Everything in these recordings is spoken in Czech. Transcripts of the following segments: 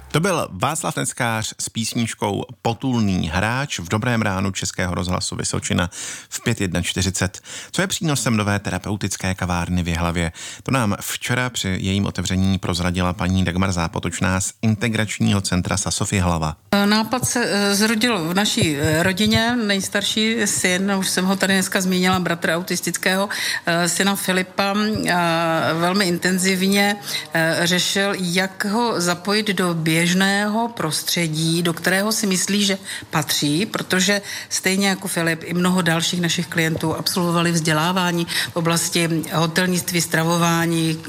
To byl Václav Neckář s písničkou Potulný hráč v Dobrém ránu Českého rozhlasu Vysočina v 5:41. Co je přínosem nové terapeutické kavárny v Jihlavě? To nám včera při jejím otevření prozradila paní Dagmar Zápotočná z Integračního centra Sasov Jihlava. Nápad se zrodil v naší rodině. Nejstarší syn, už jsem ho tady dneska zmínila, bratr autistického syna Filipa, velmi intenzivně řešil, jak ho zapojit do běžného prostředí, do kterého si myslí, že patří, protože stejně jako Filip i mnoho dalších našich klientů absolvovali vzdělávání v oblasti hotelnictví, stravování,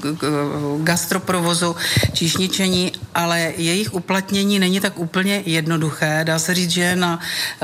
gastroprovozu, číšničení, ale jejich uplatnění není tak úplně jednoduché. Dá se říct, že je na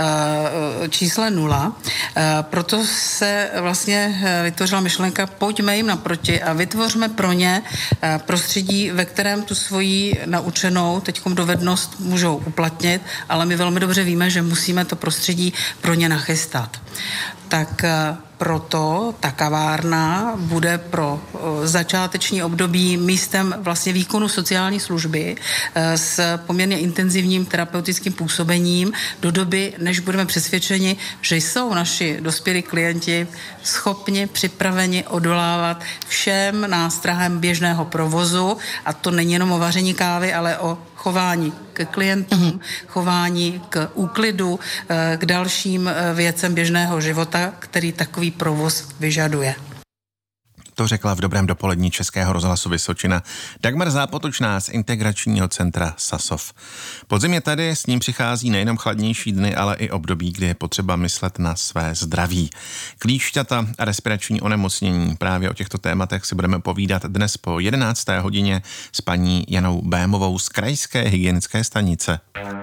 čísle 0. Proto se vlastně vytvořila myšlenka, pojďme jim naproti a vytvořme pro ně prostředí, ve kterém tu svoji naučenou teďkom dovednost můžou uplatnit, ale my velmi dobře víme, že musíme to prostředí pro ně nachystat. Tak proto ta kavárna bude pro začáteční období místem vlastně výkonu sociální služby s poměrně intenzivním terapeutickým působením do doby, než budeme přesvědčeni, že jsou naši dospělí klienti schopni, připraveni odolávat všem nástrahem běžného provozu, a to není jenom o vaření kávy, ale o chování k klientům, chování k úklidu, k dalším věcem běžného života, který takový provoz vyžaduje. To řekla v Dobrém dopolední Českého rozhlasu Vysočina Dagmar Zápotočná z Integračního centra Sasov. Podzim je tady, s ním přichází nejenom chladnější dny, ale i období, kdy je potřeba myslet na své zdraví. Klíšťata a respirační onemocnění. Právě o těchto tématech si budeme povídat dnes po 11. hodině s paní Janou Bémovou z Krajské hygienické stanice.